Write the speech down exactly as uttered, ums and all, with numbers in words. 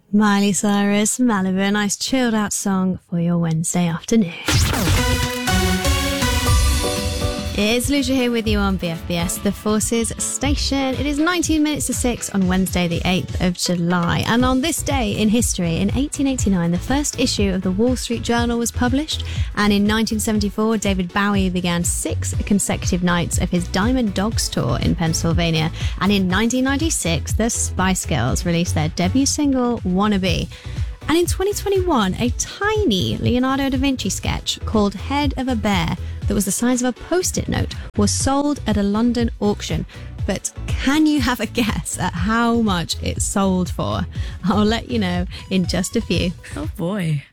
Miley Cyrus, Malibu, a nice chilled out song for your Wednesday afternoon. It's Lucia here with you on B F B S, the Forces station. It is nineteen minutes to six on Wednesday, the eighth of July. And on this day in history, in eighteen eighty-nine, the first issue of the Wall Street Journal was published. And in nineteen seventy-four, David Bowie began six consecutive nights of his Diamond Dogs tour in Pennsylvania. And in nineteen ninety-six, the Spice Girls released their debut single, Wannabe. And in twenty twenty-one, a tiny Leonardo da Vinci sketch called Head of a Bear that was the size of a post-it note was sold at a London auction. But can you have a guess at how much it sold for? I'll let you know in just a few. Oh boy.